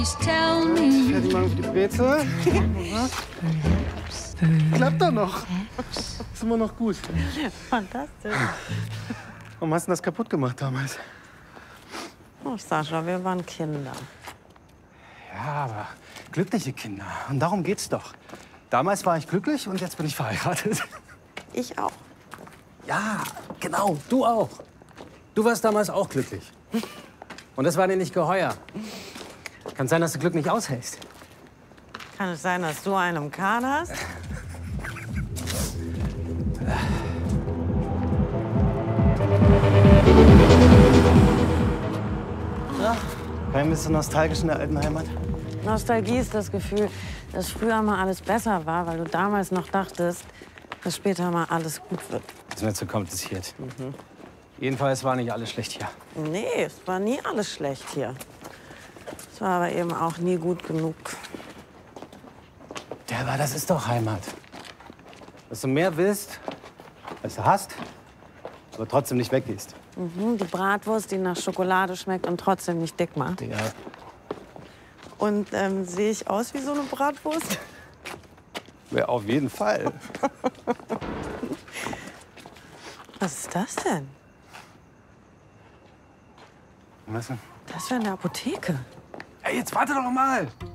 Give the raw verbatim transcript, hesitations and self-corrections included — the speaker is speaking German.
Fertig machen für die Brezel. Klappt doch noch. Ist immer noch gut. Fantastisch. Warum hast du das kaputt gemacht damals? Oh, Sascha, wir waren Kinder. Ja, aber glückliche Kinder. Und darum geht's doch. Damals war ich glücklich und jetzt bin ich verheiratet. Ich auch. Ja, genau. Du auch. Du warst damals auch glücklich. Und das war dir nicht geheuer. Kann sein, dass du Glück nicht aushältst. Kann es sein, dass du einen im Kahn hast? Ja, ein bisschen nostalgisch in der alten Heimat. Nostalgie ist das Gefühl, dass früher mal alles besser war, weil du damals noch dachtest, dass später mal alles gut wird. Das ist mir zu kompliziert. Mhm. Jedenfalls war nicht alles schlecht hier. Nee, es war nie alles schlecht hier. Es war aber eben auch nie gut genug. Ja, aber das ist doch Heimat. Dass du mehr willst, als du hast, aber trotzdem nicht weggehst. Mhm, die Bratwurst, die nach Schokolade schmeckt und trotzdem nicht dick macht. Ja. Und ähm, sehe ich aus wie so eine Bratwurst? Ja, auf jeden Fall. Was ist das denn? Was denn? Das wäre in der Apotheke. Hey, jetzt warte doch mal.